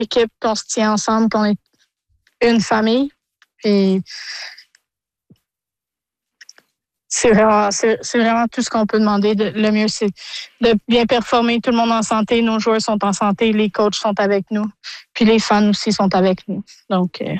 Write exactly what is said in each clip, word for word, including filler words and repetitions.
équipe, qu'on se tient ensemble, qu'on est une famille. Puis c'est vraiment, c'est, c'est vraiment tout ce qu'on peut demander. De, le mieux, c'est de bien performer. Tout le monde en santé. Nos joueurs sont en santé. Les coachs sont avec nous. Puis les fans aussi sont avec nous. Donc... Euh,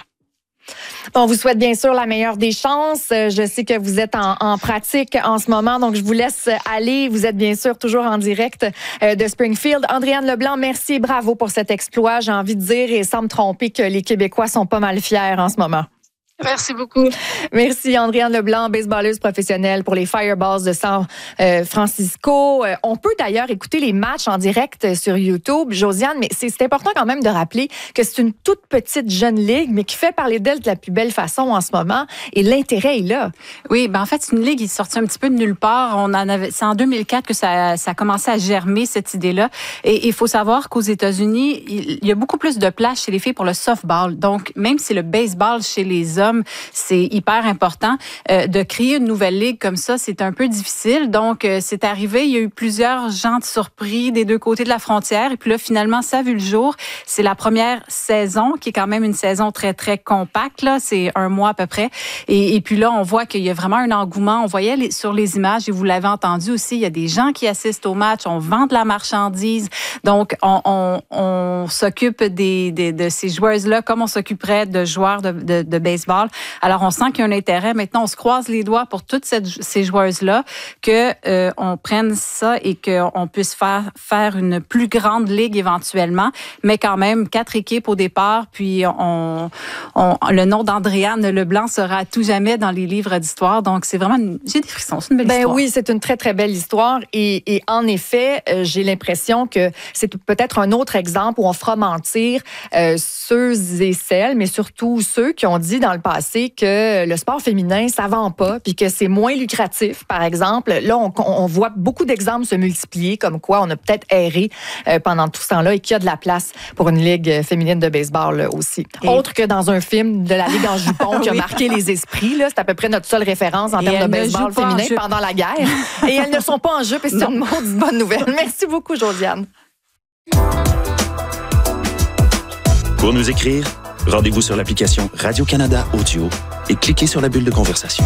On vous souhaite bien sûr la meilleure des chances. Je sais que vous êtes en, en pratique en ce moment, donc je vous laisse aller. Vous êtes bien sûr toujours en direct de Springfield. Andréane Leblanc, merci et bravo pour cet exploit. J'ai envie de dire, et sans me tromper, que les Québécois sont pas mal fiers en ce moment. Merci beaucoup. Merci Andréane Leblanc, baseballeuse professionnelle pour les Fireballs de San Francisco. On peut d'ailleurs écouter les matchs en direct sur YouTube, Josiane, mais c'est, c'est important quand même de rappeler que c'est une toute petite jeune ligue, mais qui fait parler d'elle de la plus belle façon en ce moment, et l'intérêt est là. Oui, ben en fait, c'est une ligue qui est sortie un petit peu de nulle part. On en avait, c'est en deux mille quatre que ça, ça a commencé à germer, cette idée-là. Et il faut savoir qu'aux États-Unis, il y a beaucoup plus de place chez les filles pour le softball. Donc, même si le baseball chez les hommes, c'est hyper important. Euh, de créer une nouvelle ligue comme ça, c'est un peu difficile. Donc, euh, c'est arrivé, il y a eu plusieurs gens de surpris des deux côtés de la frontière. Et puis là, finalement, ça a vu le jour. C'est la première saison, qui est quand même une saison très, très compacte. Là. C'est un mois à peu près. Et, et puis là, on voit qu'il y a vraiment un engouement. On voyait les, sur les images, et vous l'avez entendu aussi, il y a des gens qui assistent au match. On vend de la marchandise. Donc, on, on, on s'occupe des, des, de ces joueuses-là comme on s'occuperait de joueurs de, de, de baseball. Alors, on sent qu'il y a un intérêt. Maintenant, on se croise les doigts pour toutes cette, ces joueuses-là, que euh, on prenne ça et qu'on puisse faire, faire une plus grande ligue éventuellement, mais quand même quatre équipes au départ, puis on, on, le nom d'Andréane Leblanc sera à tout jamais dans les livres d'histoire. Donc, c'est vraiment... Une, j'ai des frissons, c'est une belle ben histoire. Oui, c'est une très, très belle histoire. Et, et en effet, euh, j'ai l'impression que c'est peut-être un autre exemple où on fera mentir euh, ceux et celles, mais surtout ceux qui ont dit dans le passé que le sport féminin, ça vend pas, puis que c'est moins lucratif, par exemple. Là, on, on voit beaucoup d'exemples se multiplier, comme quoi on a peut-être erré euh, pendant tout ce temps-là et qu'il y a de la place pour une ligue féminine de baseball aussi. Et... Autre que dans un film de la Ligue en jupon qui a oui. marqué les esprits. Là, c'est à peu près notre seule référence en et termes de baseball féminin pendant la guerre. Et elles ne sont pas en jeu, et c'est non. une maudite bonne nouvelle. Merci beaucoup, Josiane. Pour nous écrire, rendez-vous sur l'application Radio-Canada Audio et cliquez sur la bulle de conversation.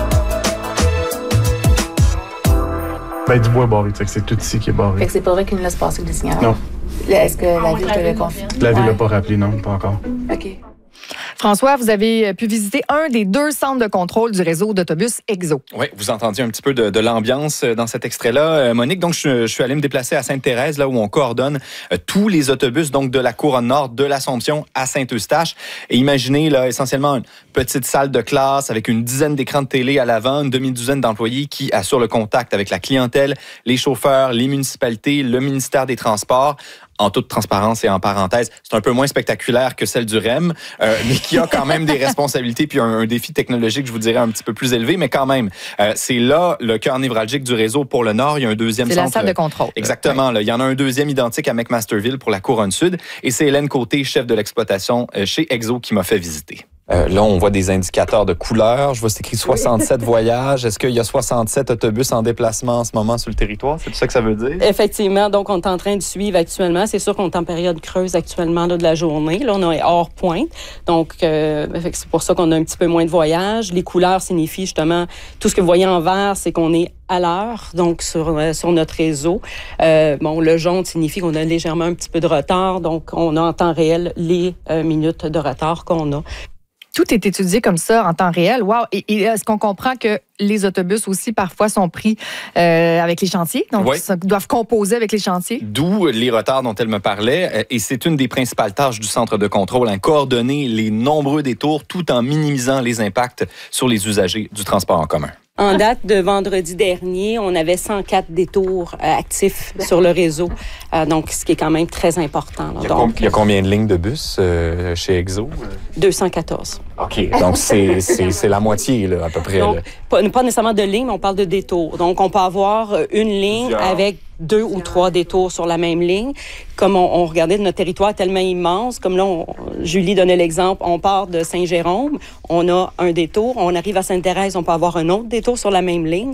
Ben, du bois barré, c'est tout ici qui est barré. Fait que c'est pas vrai qu'il nous laisse passer le signal? Non. Est-ce que la ville te le confirme? La ville l'a pas rappelé, non, pas encore. OK. François, vous avez pu visiter un des deux centres de contrôle du réseau d'autobus Exo. Oui, vous entendiez un petit peu de, de l'ambiance dans cet extrait-là, Monique. Donc, je, je suis allé me déplacer à Sainte-Thérèse, là où on coordonne euh, tous les autobus donc de la Couronne Nord, de l'Assomption à Saint-Eustache. Et imaginez là essentiellement une petite salle de classe avec une dizaine d'écrans de télé à l'avant, une demi-douzaine d'employés qui assurent le contact avec la clientèle, les chauffeurs, les municipalités, le ministère des Transports. En toute transparence et en parenthèse, c'est un peu moins spectaculaire que celle du R E M, euh, mais qui a quand même des responsabilités puis un, un défi technologique, je vous dirais, un petit peu plus élevé, mais quand même, euh, c'est là le cœur névralgique du réseau pour le Nord. Il y a un deuxième c'est centre. C'est la salle de contrôle. Exactement. Oui. Là, il y en a un deuxième identique à McMasterville pour la Couronne Sud, et c'est Hélène Côté, chef de l'exploitation euh, chez Exo, qui m'a fait visiter. Euh, là, on voit des indicateurs de couleurs. Je vois c'est écrit soixante-sept voyages. Est-ce qu'il y a soixante-sept autobus en déplacement en ce moment sur le territoire? C'est tout ça que ça veut dire? Effectivement. Donc, on est en train de suivre actuellement. C'est sûr qu'on est en période creuse actuellement là, de la journée. Là, on est hors pointe. Donc, euh, c'est pour ça qu'on a un petit peu moins de voyages. Les couleurs signifient justement, tout ce que vous voyez en vert, c'est qu'on est à l'heure, donc sur, euh, sur notre réseau. Euh, bon, le jaune signifie qu'on a légèrement un petit peu de retard. Donc, on a en temps réel les euh, minutes de retard qu'on a. Tout est étudié comme ça en temps réel. Wow! Et, et est-ce qu'on comprend que les autobus aussi parfois sont pris euh, avec les chantiers, donc oui. ils doivent composer avec les chantiers? D'où les retards dont elle me parlait. Et c'est une des principales tâches du centre de contrôle, hein, coordonner les nombreux détours tout en minimisant les impacts sur les usagers du transport en commun. En date de vendredi dernier, on avait cent quatre détours euh, actifs sur le réseau, euh, donc ce qui est quand même très important. Là. Il, y a donc, com- il y a combien de lignes de bus euh, chez Exo? deux cent quatorze. OK, donc c'est, c'est, c'est la moitié là, à peu près. Donc, là. Pas, pas nécessairement de lignes, mais on parle de détours. Donc, on peut avoir une ligne Plusieurs. avec deux ou trois détours sur la même ligne. Comme on, on regardait, notre territoire est tellement immense, comme là, on, Julie donnait l'exemple, on part de Saint-Jérôme, on a un détour, on arrive à Sainte-Thérèse, on peut avoir un autre détour sur la même ligne.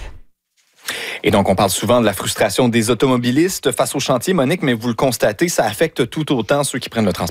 Et donc, on parle souvent de la frustration des automobilistes face au chantier, Monique, mais vous le constatez, ça affecte tout autant ceux qui prennent le transport